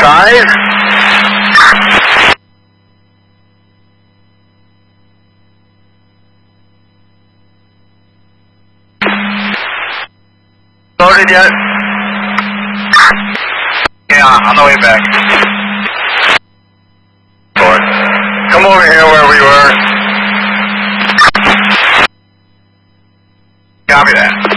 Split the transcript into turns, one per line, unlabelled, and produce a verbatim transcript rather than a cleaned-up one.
Five. Loaded yet? Yeah, on the way back. Forward. Come over here where we were. Copy that.